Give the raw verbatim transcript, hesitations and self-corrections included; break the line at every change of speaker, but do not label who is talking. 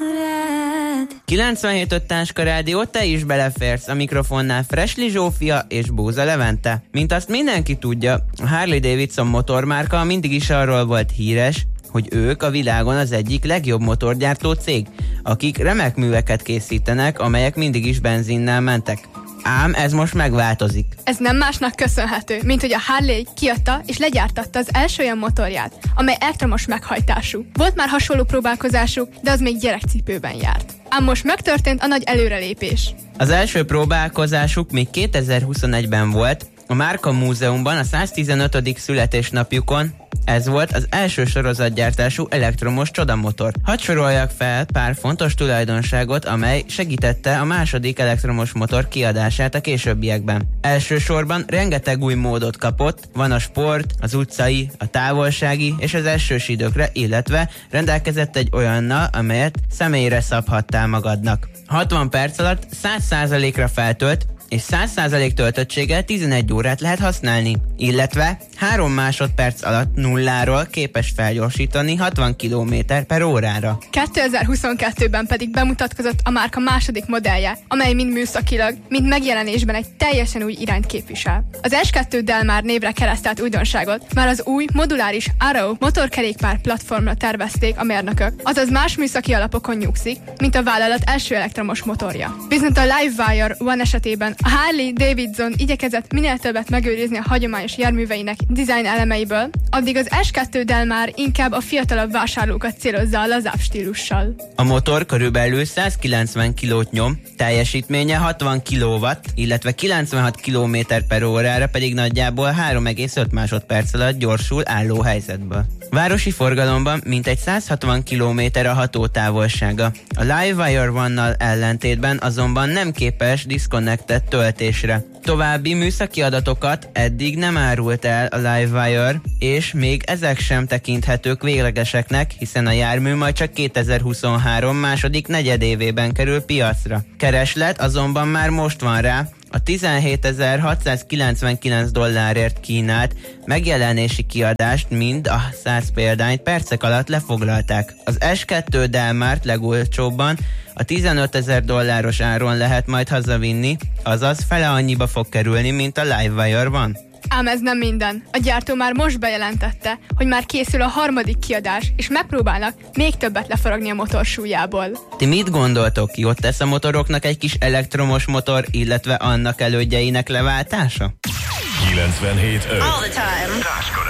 kilencvenhét öt Táska Rádió, te is beleférsz, a mikrofonnál Fresli Zsófia és Bóza Levente. Mint azt mindenki tudja, a Harley Davidson motormárka mindig is arról volt híres, hogy ők a világon az egyik legjobb motorgyártó cég, akik remek műveket készítenek, amelyek mindig is benzinnel mentek. Ám ez most megváltozik.
Ez nem másnak köszönhető, mint hogy a Harley kiadta és legyártatta az első olyan motorját, amely elektromos meghajtású. Volt már hasonló próbálkozásuk, de az még gyerekcipőben járt. Ám most megtörtént a nagy előrelépés.
Az első próbálkozásuk még kétezer-huszonegyben volt, a Márka Múzeumban a száztizenötödik születésnapjukon. Ez volt az első sorozatgyártású elektromos csodamotor. Hadd soroljak fel pár fontos tulajdonságot, amely segítette a második elektromos motor kiadását a későbbiekben. Elsősorban rengeteg új módot kapott, van a sport, az utcai, a távolsági és az esős időkre, illetve rendelkezett egy olyannal, amelyet személyre szabhattál magadnak. hatvan perc alatt száz százalékra feltölt, és száz százalék töltöttséggel tizenegy órát lehet használni, illetve három másodperc alatt nulláról képes felgyorsítani hatvan kilométer per órára.
kétezer-huszonkettőben pedig bemutatkozott a márka második modellje, amely mind műszakilag, mind megjelenésben egy teljesen új irányt képvisel. Az es kettő Delmar névre keresztelt újdonságot már az új moduláris Arrow motorkerékpár platformra tervezték a mérnökök, azaz más műszaki alapokon nyugszik, mint a vállalat első elektromos motorja. Viszont a Livewire One esetében a Harley Davidson igyekezett minél többet megőrizni a hagyományos járműveinek design elemeiből, addig az es kettő Delmar inkább a fiatalabb vásárlókat célozza a lazább stílussal.
A motor körülbelül százkilencven kilót nyom, teljesítménye hatvan kilowatt, illetve kilencvenhat kilométer per órára pedig nagyjából három egész öt másodperc alatt gyorsul álló helyzetből. Városi forgalomban mintegy száz hatvan kilométer a hatótávolsága. A Livewire One-nal ellentétben azonban nem képes disconnected töltésre. További műszaki adatokat eddig nem árult el a Livewire, és még ezek sem tekinthetők véglegeseknek, hiszen a jármű majd csak kétezer-huszonhárom második negyedévében kerül piacra. Kereslet azonban már most van rá, a tizenhétezer-hatszázkilencvenkilenc dollárért kínált megjelenési kiadást mind a száz példányt percek alatt lefoglalták. Az es kettő Delmart legolcsóbban a tizenötezer dolláros áron lehet majd hazavinni, azaz fele annyiba fog kerülni, mint a Livewire van.
Ám ez nem minden. A gyártó már most bejelentette, hogy már készül a harmadik kiadás, és megpróbálnak még többet lefaragni a motor súlyából.
Ti mit gondoltok, jót tesz a motoroknak egy kis elektromos motor, illetve annak elődjeinek leváltása?
kilencvenhét öt
All the time.